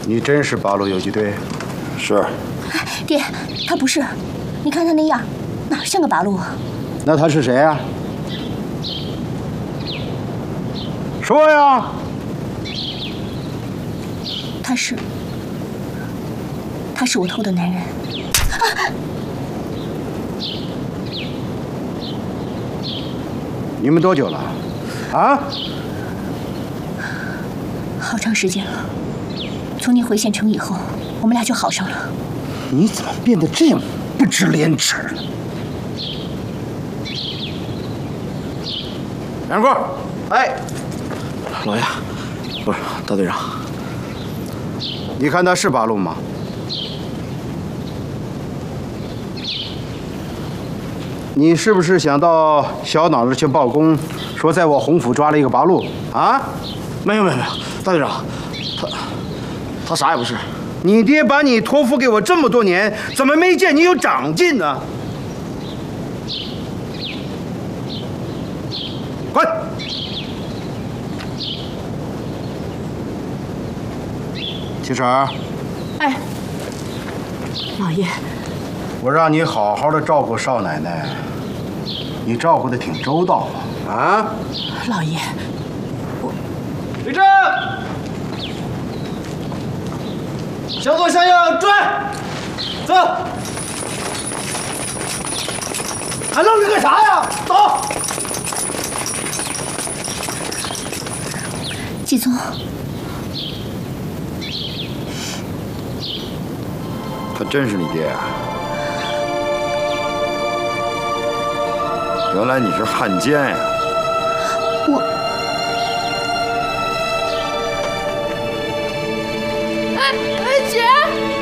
你真是八路游击队？ 是。 爹，他不是，你看他那样，哪像个八路啊？ 那他是谁啊？说呀！ 他是我偷的男人。 你们多久了？啊？ 好长时间了，从你回县城以后，我们俩就好上了。 你怎么变得这样不知廉耻了？杨贵，哎， 老爷，不是大队长， 你看他是八路吗？你是不是想到小脑子去报功，说在我洪府抓了一个八路啊？ 没有，大队长，他啥也不是。 你爹把你托付给我这么多年，怎么没见你有长进呢？滚！七婶儿， 哎，老爷， 我让你好好的照顾少奶奶，你照顾的挺周到啊！ 老爷， 立正，向左向右转，走。还愣着干啥呀？走！ 季宗， 他真是你爹啊！原来你是汉奸呀！ 姐。